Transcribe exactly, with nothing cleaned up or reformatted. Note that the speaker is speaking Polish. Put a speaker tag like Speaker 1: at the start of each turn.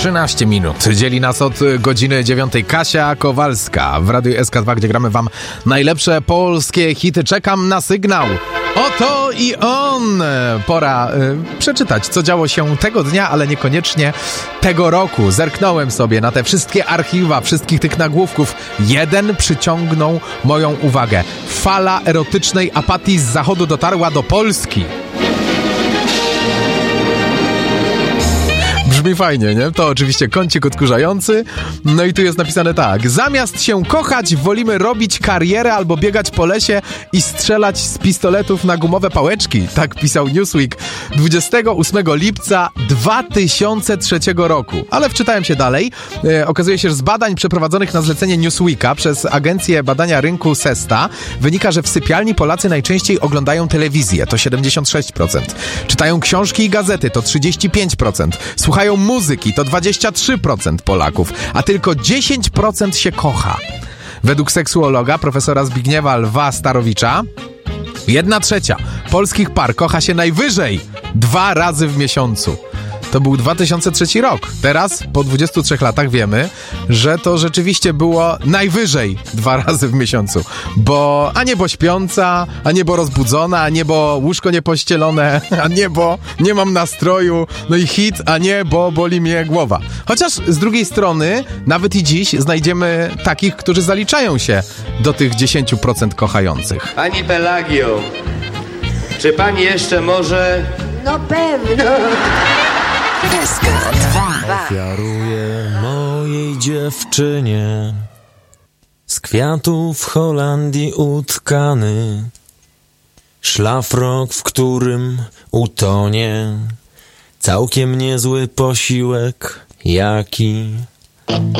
Speaker 1: trzynaście minut. Dzieli nas od godziny dziewiątej Kasia Kowalska w Radiu S K dwa, gdzie gramy wam najlepsze polskie hity. Czekam na sygnał. Oto i on! Pora y, przeczytać, co działo się tego dnia, ale niekoniecznie tego roku. Zerknąłem sobie na te wszystkie archiwa, wszystkich tych nagłówków. Jeden przyciągnął moją uwagę. Fala erotycznej apatii z zachodu dotarła do Polski. Brzmi fajnie, nie? To oczywiście kącik odkurzający. No i tu jest napisane tak. Zamiast się kochać, wolimy robić karierę albo biegać po lesie i strzelać z pistoletów na gumowe pałeczki. Tak pisał Newsweek dwudziestego ósmego lipca dwa tysiące trzeciego roku. Ale wczytałem się dalej. E, okazuje się, że z badań przeprowadzonych na zlecenie Newsweeka przez agencję badania rynku Sesta wynika, że w sypialni Polacy najczęściej oglądają telewizję. To siedemdziesiąt sześć procent. Czytają książki i gazety. To trzydzieści pięć procent. Słuchają muzyki, to dwadzieścia trzy procent Polaków, a tylko dziesięć procent się kocha. Według seksuologa profesora Zbigniewa Lwa Starowicza jedna trzecia polskich par kocha się najwyżej dwa razy w miesiącu. To był dwa tysiące trzeci rok. Teraz, po dwudziestu trzech latach wiemy, że to rzeczywiście było najwyżej dwa razy w miesiącu. Bo a nie bo śpiąca, a nie bo rozbudzona, a nie bo łóżko niepościelone, a nie bo nie mam nastroju, no i hit, a nie bo boli mnie głowa. Chociaż z drugiej strony, nawet i dziś znajdziemy takich, którzy zaliczają się do tych dziesięć procent kochających.
Speaker 2: Pani Pelagio, czy pani jeszcze może...
Speaker 3: No pewno. S K dwa.
Speaker 4: Ofiaruję mojej dziewczynie z kwiatów Holandii utkany szlafrok, w którym utonie całkiem niezły posiłek, jaki